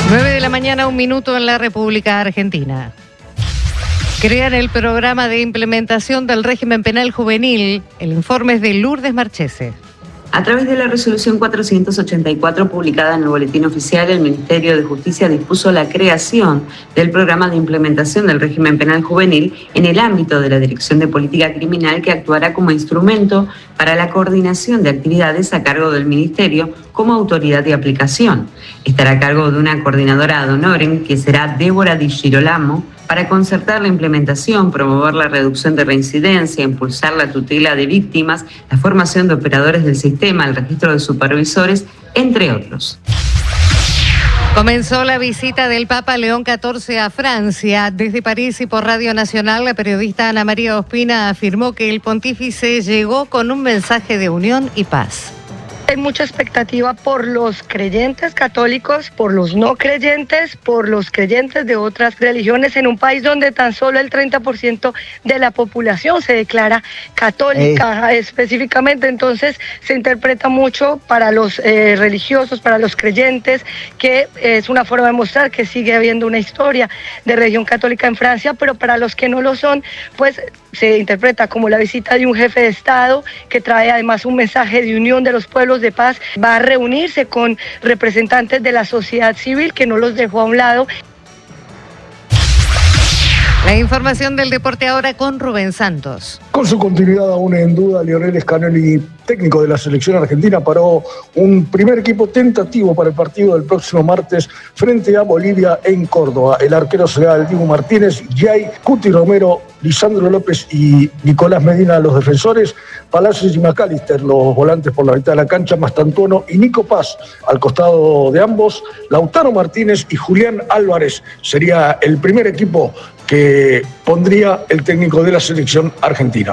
9:00 a.m, en la República Argentina. Crean el programa de implementación del régimen penal juvenil. El informe es de Lourdes Marchese. A través de la resolución 484 publicada en el Boletín Oficial, el Ministerio de Justicia dispuso la creación del programa de implementación del régimen penal juvenil en el ámbito de la Dirección de Política Criminal, que actuará como instrumento para la coordinación de actividades a cargo del Ministerio como autoridad de aplicación. Estará a cargo de una coordinadora ad honorem, que será Débora Di Girolamo, para concertar la implementación, promover la reducción de reincidencia, impulsar la tutela de víctimas, la formación de operadores del sistema, el registro de supervisores, entre otros. Comenzó la visita del Papa León XIV a Francia. Desde París y por Radio Nacional, la periodista Ana María Ospina afirmó que el pontífice llegó con un mensaje de unión y paz. Hay mucha expectativa por los creyentes católicos, por los no creyentes, por los creyentes de otras religiones en un país donde tan solo el 30% de la población se declara católica específicamente. Entonces se interpreta mucho para los religiosos, para los creyentes, que es una forma de mostrar que sigue habiendo una historia de religión católica en Francia, pero para los que no lo son, pues se interpreta como la visita de un jefe de Estado que trae además un mensaje de unión de los pueblos, de paz. Va a reunirse con representantes de la sociedad civil, que no los dejó a un lado. La información del deporte ahora con Rubén Santos. Con su continuidad aún en duda, Lionel Scaloni, técnico de la selección argentina, paró un primer equipo tentativo para el partido del próximo martes frente a Bolivia en Córdoba. El arquero será el Dibu Martínez, Jay, Cuti Romero, Lisandro López y Nicolás Medina, los defensores, Palacios y McAllister, los volantes por la mitad de la cancha, Mastantuono y Nico Paz al costado de ambos, Lautaro Martínez y Julián Álvarez. Sería el primer equipo que pondría el técnico de la selección argentina.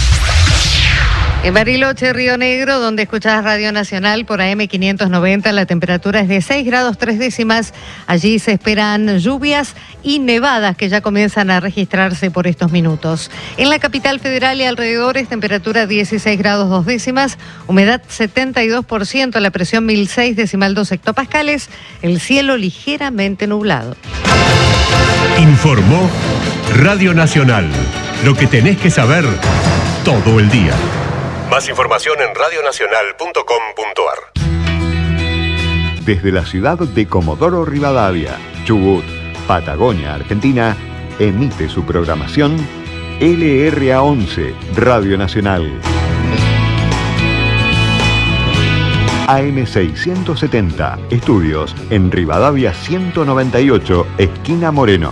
En Bariloche, Río Negro, donde escuchás Radio Nacional por AM 590, la temperatura es de 6 grados 3 décimas. Allí se esperan lluvias y nevadas que ya comienzan a registrarse por estos minutos. En la capital federal y alrededores, temperatura 16 grados 2 décimas, humedad 72%, la presión 1006,2 hectopascales, el cielo ligeramente nublado. Informó Radio Nacional. Lo que tenés que saber todo el día. Más información en radionacional.com.ar. Desde la ciudad de Comodoro Rivadavia, Chubut, Patagonia, Argentina, emite su programación LRA11, Radio Nacional. AM670, estudios en Rivadavia 198, esquina Moreno.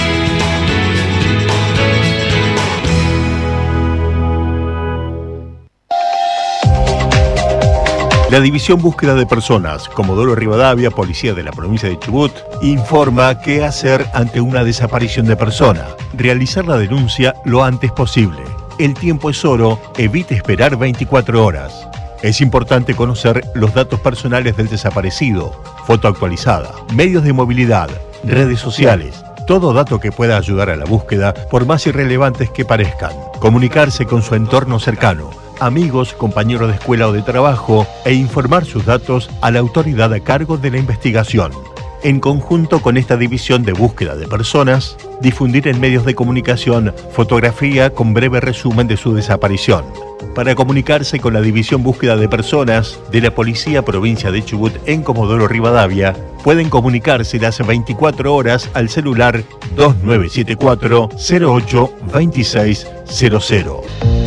La División Búsqueda de Personas, Comodoro Rivadavia, Policía de la Provincia de Chubut, informa qué hacer ante una desaparición de persona. Realizar la denuncia lo antes posible. El tiempo es oro, evite esperar 24 horas. Es importante conocer los datos personales del desaparecido, foto actualizada, medios de movilidad, redes sociales, todo dato que pueda ayudar a la búsqueda, por más irrelevantes que parezcan. Comunicarse con su entorno cercano, amigos, compañeros de escuela o de trabajo, e informar sus datos a la autoridad a cargo de la investigación. En conjunto con esta división de búsqueda de personas, difundir en medios de comunicación fotografía con breve resumen de su desaparición. Para comunicarse con la División Búsqueda de Personas de la Policía Provincia de Chubut en Comodoro Rivadavia, pueden comunicarse las 24 horas al celular 2974 08 2600.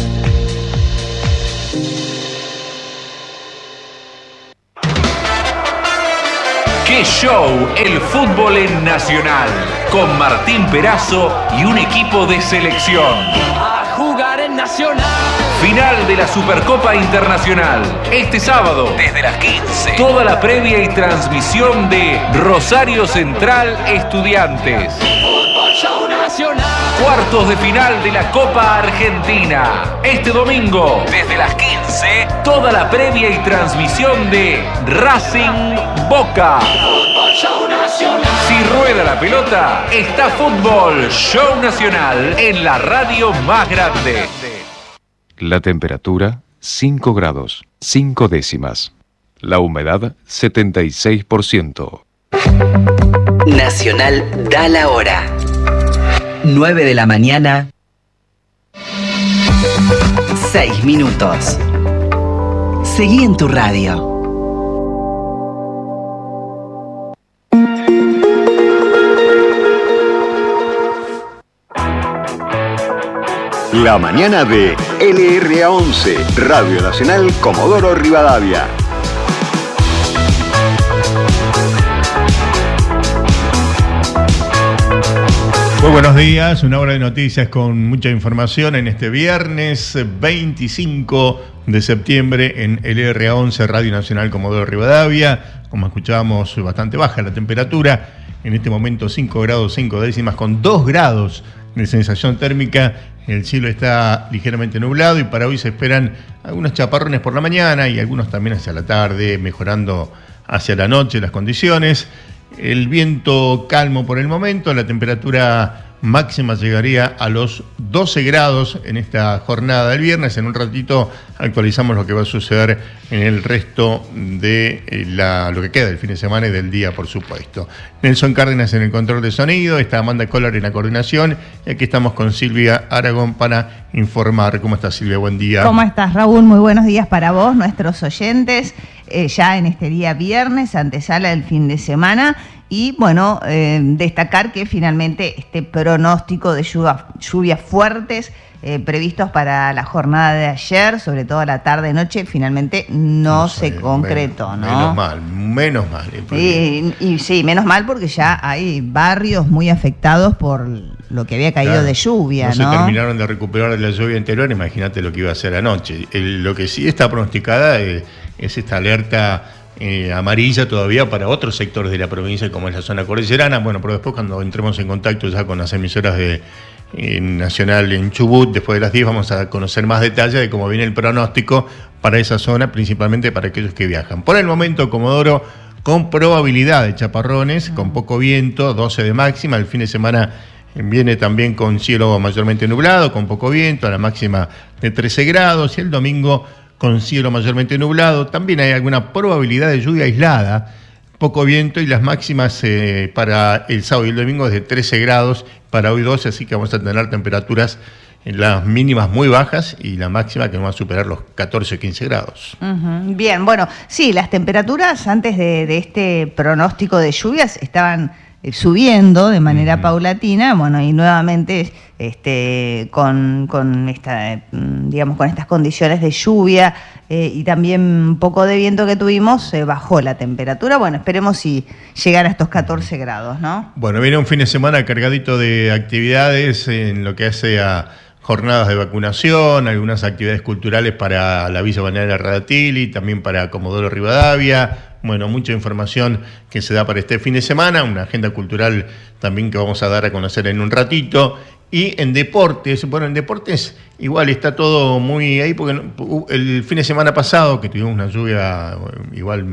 ¡Qué show! El fútbol en Nacional, con Martín Perazo y un equipo de selección. A jugar en Nacional. Final de la Supercopa Internacional. Este sábado, desde las 15. Toda la previa y transmisión de Rosario Central Estudiantes. Fútbol Show Nacional. Cuartos de final de la Copa Argentina. Este domingo, desde las 15, toda la previa y transmisión de Racing Boca. Fútbol Show Nacional. Si rueda la pelota, está Fútbol Show Nacional en la radio más grande. La temperatura, 5 grados, 5 décimas. La humedad, 76%. Nacional da la hora. 9 de la mañana. 6 minutos. Seguí en tu radio. La mañana de LRA11, Radio Nacional Comodoro Rivadavia. Muy buenos días, una hora de noticias con mucha información en este viernes 25 de septiembre en LRA11, Radio Nacional Comodoro Rivadavia. Como escuchábamos, bastante baja la temperatura, en este momento 5 grados 5 décimas con 2 grados de sensación térmica. El cielo está ligeramente nublado y para hoy se esperan algunos chaparrones por la mañana y algunos también hacia la tarde, mejorando hacia la noche las condiciones. El viento calmo por el momento, la temperatura máxima llegaría a los 12 grados en esta jornada del viernes. En un ratito actualizamos lo que va a suceder en el resto de lo que queda del fin de semana y del día, por supuesto. Nelson Cárdenas en el control de sonido, está Amanda Collar en la coordinación y aquí estamos con Silvia Aragón para informar. ¿Cómo estás, Silvia? Buen día. ¿Cómo estás, Raúl? Muy buenos días para vos, nuestros oyentes. Ya en este día viernes, antesala del fin de semana. Y bueno, destacar que finalmente este pronóstico de lluvias fuertes previstos para la jornada de ayer, sobre todo a la tarde-noche, finalmente no se concretó, ¿no? Menos mal. Y sí, menos mal porque ya hay barrios muy afectados por lo que había caído de lluvia, ¿no? No se terminaron de recuperar de la lluvia anterior, imagínate lo que iba a ser anoche. Lo que sí está pronosticada es esta alerta amarilla todavía para otros sectores de la provincia, como es la zona cordillerana. Bueno, pero después cuando entremos en contacto ya con las emisoras de Nacional en Chubut, después de las 10 vamos a conocer más detalles de cómo viene el pronóstico para esa zona, principalmente para aquellos que viajan. Por el momento, Comodoro, con probabilidad de chaparrones, con poco viento, 12 de máxima. El fin de semana viene también con cielo mayormente nublado, con poco viento, a la máxima de 13 grados, y el domingo con cielo mayormente nublado. También hay alguna probabilidad de lluvia aislada, poco viento, y las máximas para el sábado y el domingo es de 13 grados, para hoy 12, así que vamos a tener temperaturas en las mínimas muy bajas y la máxima que no va a superar los 14 o 15 grados. Bien, bueno, sí, las temperaturas antes de este pronóstico de lluvias estaban subiendo de manera paulatina, bueno, y nuevamente con estas condiciones de lluvia y también un poco de viento que tuvimos, bajó la temperatura. Bueno, esperemos si llegar a estos 14 grados, ¿no? Bueno, viene un fin de semana cargadito de actividades en lo que hace a jornadas de vacunación, algunas actividades culturales para la Villa Balnearia Radatili, también para Comodoro Rivadavia. Bueno, mucha información que se da para este fin de semana, una agenda cultural también que vamos a dar a conocer en un ratito. Y en deportes, bueno, en deportes igual está todo muy ahí, porque el fin de semana pasado, que tuvimos una lluvia igual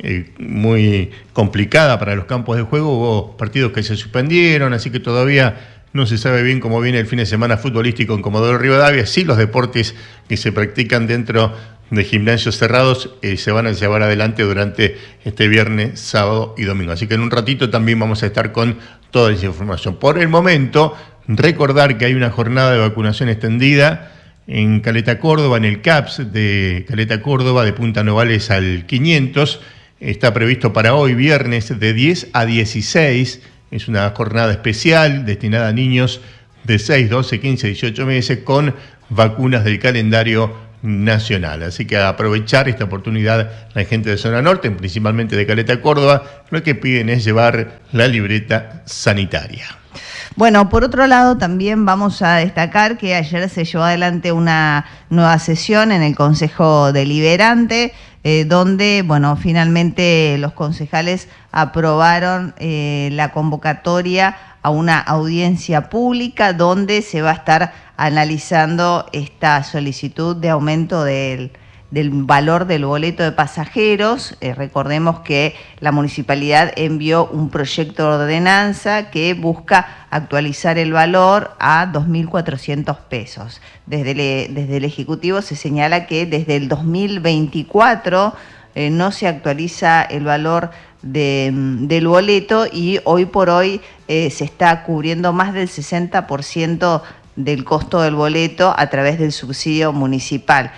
muy complicada para los campos de juego, hubo partidos que se suspendieron, así que todavía no se sabe bien cómo viene el fin de semana futbolístico en Comodoro Rivadavia. Sí, los deportes que se practican dentro de gimnasios cerrados se van a llevar adelante durante este viernes, sábado y domingo. Así que en un ratito también vamos a estar con toda esa información. Por el momento, recordar que hay una jornada de vacunación extendida en Caleta Córdoba, en el CAPS de Caleta Córdoba, de Punta Novales al 500. Está previsto para hoy, viernes, de 10 a 16. Es una jornada especial destinada a niños de 6, 12, 15, 18 meses con vacunas del calendario nacional. Así que a aprovechar esta oportunidad la gente de zona norte, principalmente de Caleta Córdoba, lo que piden es llevar la libreta sanitaria. Bueno, por otro lado, también vamos a destacar que ayer se llevó adelante una nueva sesión en el Consejo Deliberante, donde, bueno, finalmente los concejales aprobaron la convocatoria a una audiencia pública donde se va a estar analizando esta solicitud de aumento del valor del boleto de pasajeros. Recordemos que la municipalidad envió un proyecto de ordenanza que busca actualizar el valor a 2.400 pesos. Desde el Ejecutivo se señala que desde el 2024 no se actualiza el valor del boleto, y hoy por hoy se está cubriendo más del 60% del costo del boleto a través del subsidio municipal,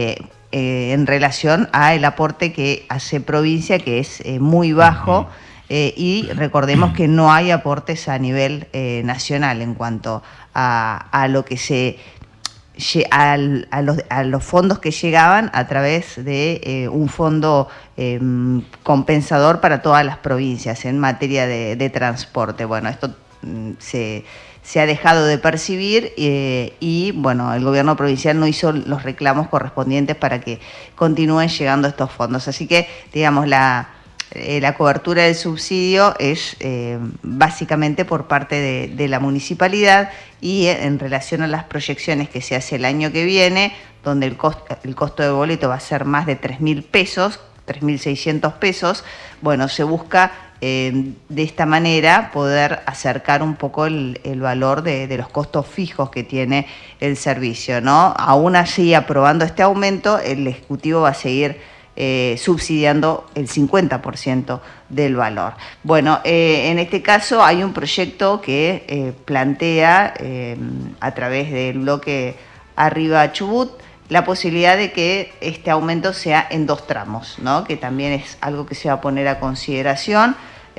en relación a el aporte que hace provincia, que es muy bajo, y recordemos que no hay aportes a nivel nacional en cuanto a lo que a los fondos que llegaban a través de un fondo compensador para todas las provincias en materia de transporte. Bueno, esto se ha dejado de percibir y bueno, el gobierno provincial no hizo los reclamos correspondientes para que continúen llegando estos fondos. Así que, digamos, la cobertura del subsidio es básicamente por parte de la municipalidad, y en relación a las proyecciones que se hace el año que viene, donde el costo de boleto va a ser más de 3.000 pesos, 3.600 pesos, bueno, se busca de esta manera poder acercar un poco el valor de los costos fijos que tiene el servicio, ¿no? Aún así, aprobando este aumento, el Ejecutivo va a seguir subsidiando el 50% del valor. Bueno, en este caso hay un proyecto que plantea a través del bloque Arriba Chubut la posibilidad de que este aumento sea en 2 tramos, ¿no? Que también es algo que se va a poner a consideración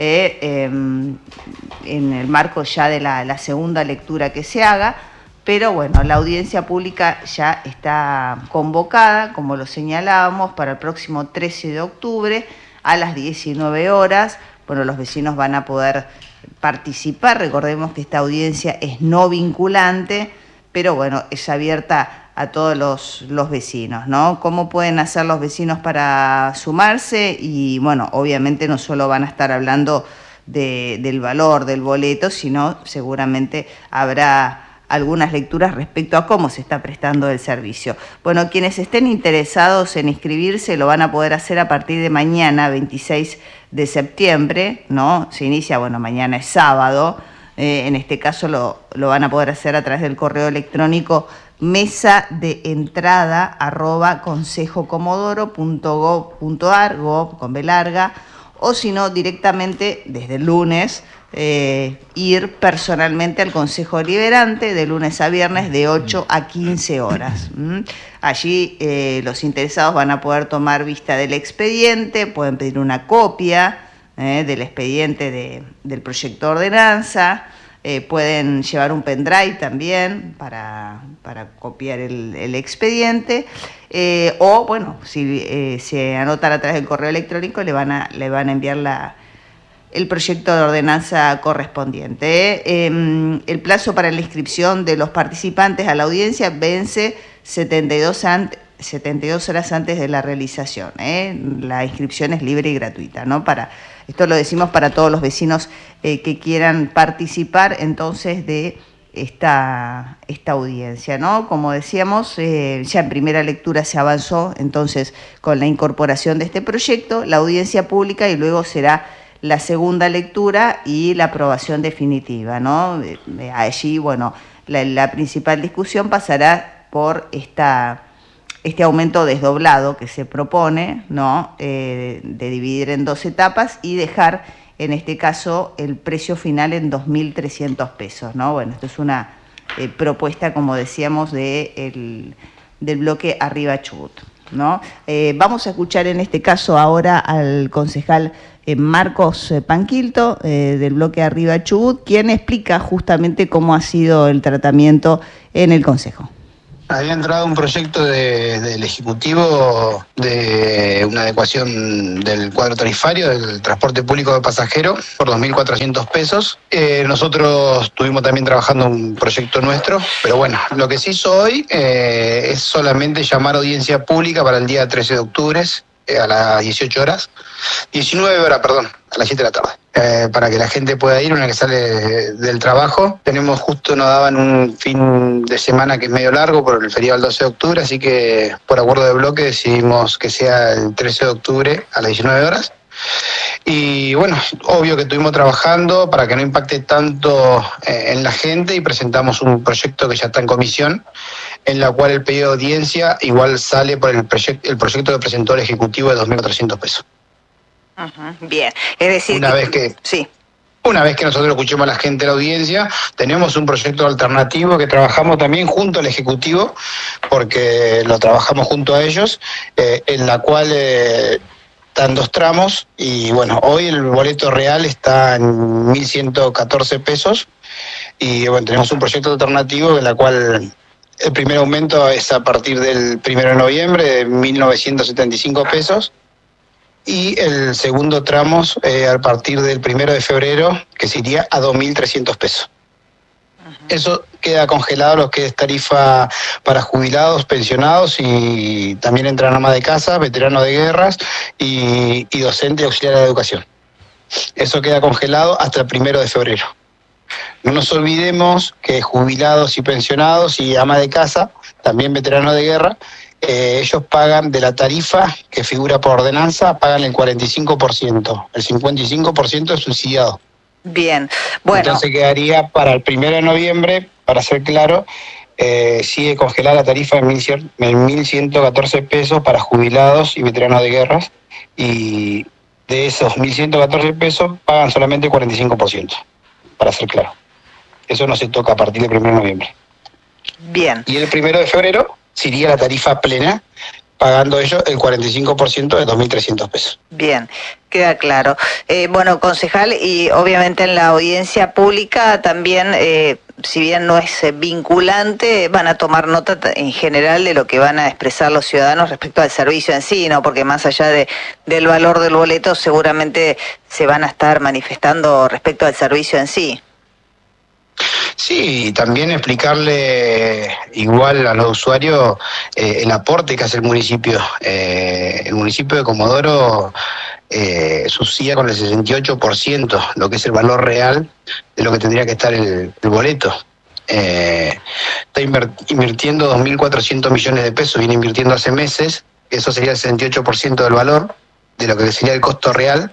en el marco ya de la segunda lectura que se haga. Pero bueno, la audiencia pública ya está convocada, como lo señalábamos, para el próximo 13 de octubre a las 19 horas. Bueno, los vecinos van a poder participar. Recordemos que esta audiencia es no vinculante, pero bueno, es abierta a todos los vecinos, ¿no? ¿Cómo pueden hacer los vecinos para sumarse? Y bueno, obviamente no solo van a estar hablando del valor del boleto, sino seguramente habrá algunas lecturas respecto a cómo se está prestando el servicio. Bueno, quienes estén interesados en inscribirse lo van a poder hacer a partir de mañana, 26 de septiembre, ¿no? Se inicia, bueno, mañana es sábado, en este caso lo van a poder hacer a través del correo electrónico mesadeentrada@consejocomodoro.gov.ar, gov con B larga, o si no, directamente desde el lunes, ir personalmente al Consejo Deliberante de lunes a viernes de 8 a 15 horas. Allí los interesados van a poder tomar vista del expediente, pueden pedir una copia del expediente del proyecto de ordenanza, pueden llevar un pendrive también para copiar el expediente, o bueno, si se anotan a través del correo electrónico le van a enviar el proyecto de ordenanza correspondiente. El plazo para la inscripción de los participantes a la audiencia vence 72 horas antes de la realización. La inscripción es libre y gratuita, ¿no? Esto lo decimos para todos los vecinos que quieran participar entonces de esta audiencia, ¿no? Como decíamos, ya en primera lectura se avanzó entonces con la incorporación de este proyecto, la audiencia pública, y luego será la segunda lectura y la aprobación definitiva, ¿no? Allí, bueno, la principal discusión pasará por este aumento desdoblado que se propone, ¿no? De dividir en 2 etapas y dejar, en este caso, el precio final en 2.300 pesos, ¿no? Bueno, esto es una propuesta, como decíamos, del bloque Arriba Chubut, ¿no? Vamos a escuchar en este caso ahora al concejal Marcos Panquilto, del bloque Arriba Chubut, quien explica justamente cómo ha sido el tratamiento en el Consejo. Había entrado un proyecto del Ejecutivo de una adecuación del cuadro tarifario del transporte público de pasajeros por 2.400 pesos. Nosotros estuvimos también trabajando un proyecto nuestro, pero bueno, lo que se hizo hoy es solamente llamar a audiencia pública para el día 13 de octubre a las 19 horas, perdón, a las 7 de la tarde. Para que la gente pueda ir una que sale del trabajo. Nos daban un fin de semana que es medio largo por el feriado del 12 de octubre, así que por acuerdo de bloque decidimos que sea el 13 de octubre a las 19 horas. Y bueno, obvio que estuvimos trabajando para que no impacte tanto en la gente, y presentamos un proyecto que ya está en comisión, en la cual el pedido de audiencia igual sale por el proyecto que presentó el Ejecutivo de 2.400 pesos. Bien, es decir, una vez que nosotros escuchemos a la gente de la audiencia, tenemos un proyecto alternativo que trabajamos también junto al Ejecutivo, porque lo trabajamos junto a ellos, en la cual están 2 tramos, y bueno, hoy el boleto real está en 1.114 pesos, y bueno, tenemos un proyecto alternativo en la cual el primer aumento es a partir del 1 de noviembre de 1.975 pesos, y el segundo tramo a partir del 1 de febrero, que se iría a 2.300 pesos. Eso queda congelado lo que es tarifa para jubilados, pensionados, y también entran amas de casa, veteranos de guerras y docente auxiliar de educación. Eso queda congelado hasta el 1 de febrero. No nos olvidemos que jubilados y pensionados y amas de casa, también veteranos de guerra, ellos pagan de la tarifa que figura por ordenanza, pagan el 45%, el 55% es subsidiado. Bien, bueno. Entonces quedaría para el 1 de noviembre, para ser claro, sigue congelada la tarifa en 1.114 pesos para jubilados y veteranos de guerras, y de esos 1.114 pesos pagan solamente el 45%, para ser claro. Eso no se toca a partir del 1 de noviembre. Bien. Y el 1 de febrero sería la tarifa plena, pagando ellos el 45% de 2.300 pesos. Bien, queda claro. Bueno, concejal, y obviamente en la audiencia pública también, si bien no es vinculante, van a tomar nota en general de lo que van a expresar los ciudadanos respecto al servicio en sí, ¿no? Porque más allá del valor del boleto, seguramente se van a estar manifestando respecto al servicio en sí. Sí, también explicarle igual a los usuarios el aporte que hace el municipio. El municipio de Comodoro subsidia con el 68% lo que es el valor real de lo que tendría que estar el boleto. Está invirtiendo 2.400 millones de pesos, viene invirtiendo hace meses, eso sería el 68% del valor, de lo que sería el costo real.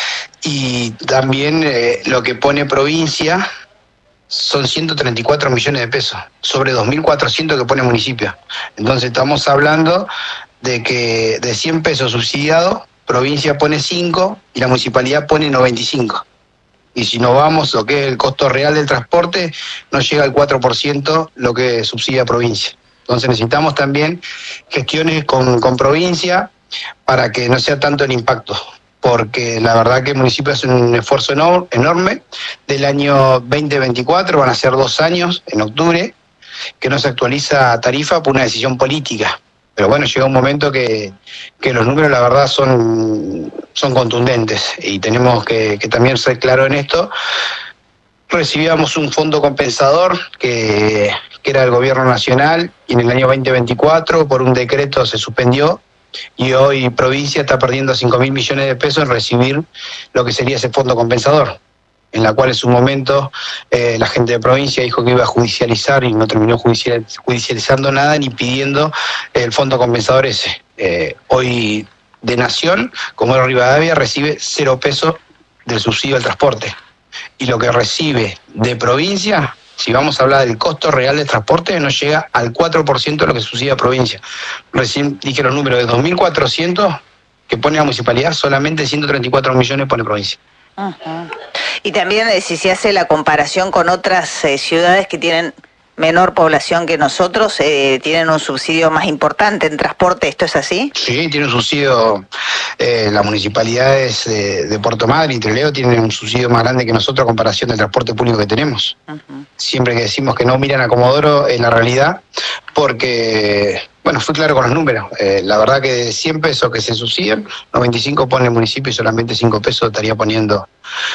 Y también lo que pone provincia son 134 millones de pesos, sobre 2.400 que pone municipio. Entonces estamos hablando de que de 100 pesos subsidiados, provincia pone 5 y la municipalidad pone 95. Y si nos vamos, lo que es el costo real del transporte, no llega al 4% lo que subsidia provincia. Entonces necesitamos también gestiones con provincia para que no sea tanto el impacto, porque la verdad que el municipio hace un esfuerzo enorme. Del año 2024 van a ser 2 años, en octubre, que no se actualiza tarifa por una decisión política. Pero bueno, llega un momento que los números la verdad son contundentes, y tenemos que también ser claros en esto. Recibíamos un fondo compensador que era del gobierno nacional, y en el año 2024 por un decreto se suspendió, y hoy provincia está perdiendo 5.000 millones de pesos en recibir lo que sería ese fondo compensador, en la cual en su momento la gente de provincia dijo que iba a judicializar y no terminó judicializando nada ni pidiendo el fondo compensador ese. Hoy de Nación, Comodoro Rivadavia, recibe 0 pesos del subsidio al transporte, y lo que recibe de provincia, si vamos a hablar del costo real del transporte, no llega al 4% de lo que subsidia provincia. Recién dije los números de 2.400 que pone la municipalidad, solamente 134 millones pone provincia. Uh-huh. Y también si se hace la comparación con otras ciudades que tienen menor población que nosotros, tienen un subsidio más importante en transporte, ¿esto es así? Sí, tiene un subsidio, las municipalidades de Puerto Madryn y Trelew tienen un subsidio más grande que nosotros a comparación del transporte público que tenemos. Uh-huh. Siempre que decimos que no miran a Comodoro, es la realidad, porque, bueno, fui claro con los números. La verdad que de 100 pesos que se subsidian, 95 pone el municipio y solamente 5 pesos estaría poniendo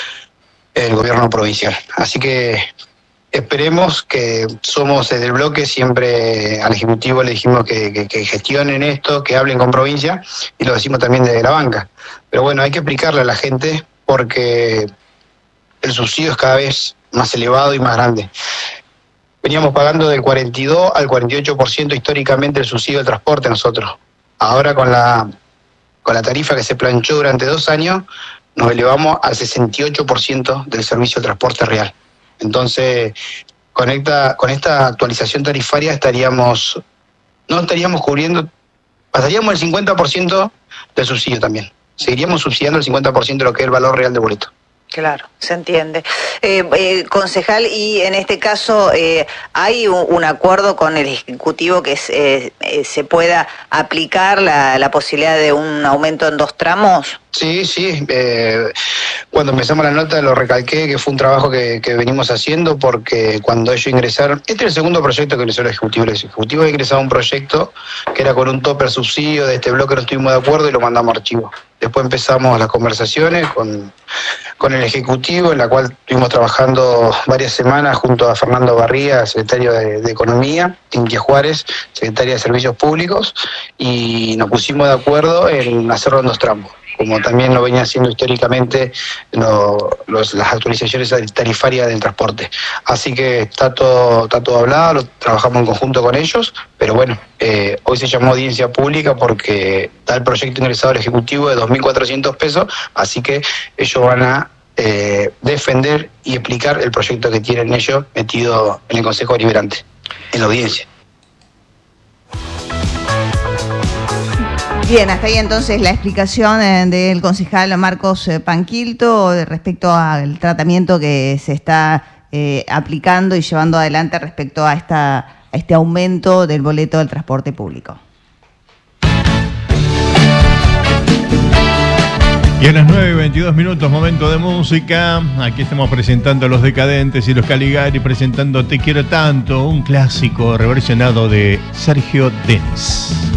el gobierno provincial. Así que esperemos que somos desde el bloque, siempre al Ejecutivo le dijimos que gestionen esto, que hablen con provincia, y lo decimos también desde la banca. Pero bueno, hay que explicarle a la gente porque el subsidio es cada vez más elevado y más grande. Veníamos pagando del 42 al 48% históricamente el subsidio de transporte nosotros. Ahora con la tarifa que se planchó durante 2 años, nos elevamos al 68% del servicio de transporte real. Entonces, con esta actualización tarifaria no estaríamos cubriendo, pasaríamos el 50% del subsidio también. seguiríamos subsidiando el 50% de lo que es el valor real del boleto. Claro, se entiende. Concejal, y en este caso, ¿hay un acuerdo con el Ejecutivo que se pueda aplicar la posibilidad de un aumento en 2 tramos? Sí. Cuando empezamos la nota lo recalqué, que fue un trabajo que venimos haciendo, porque cuando ellos ingresaron, este es el segundo proyecto que ingresó el Ejecutivo. El Ejecutivo ha ingresado un proyecto que era con un topper subsidio, de este bloque no estuvimos de acuerdo y lo mandamos a archivo. Después empezamos las conversaciones con el Ejecutivo, en la cual estuvimos trabajando varias semanas junto a Fernando Barría, secretario de Economía, Tintia Juárez, secretaria de Servicios Públicos, y nos pusimos de acuerdo en hacerlo en 2 tramos, como también lo venía haciendo históricamente las actualizaciones tarifarias del transporte. Así que está todo hablado, lo trabajamos en conjunto con ellos, pero bueno, hoy se llamó audiencia pública porque está el proyecto ingresado al Ejecutivo de 2.400 pesos, así que ellos van a defender y explicar el proyecto que tienen ellos metido en el Consejo Deliberante, en la audiencia. Bien, hasta ahí entonces la explicación del concejal Marcos Panquilto respecto al tratamiento que se está aplicando y llevando adelante respecto a este aumento del boleto del transporte público. Y a las 9:22, momento de música. Aquí estamos presentando a Los Decadentes y Los Caligari, presentando Te Quiero Tanto, un clásico reversionado de Sergio Denis.